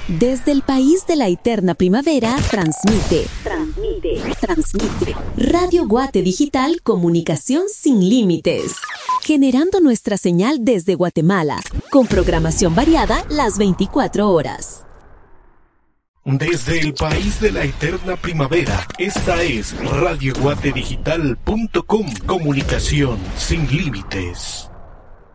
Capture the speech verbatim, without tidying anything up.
Desde el país de la eterna primavera, transmite, transmite, transmite. Radio Guate Digital, comunicación sin límites. Generando nuestra señal desde Guatemala, con programación variada las veinticuatro horas. Desde el país de la eterna primavera, esta es radio guate digital punto com, comunicación sin límites.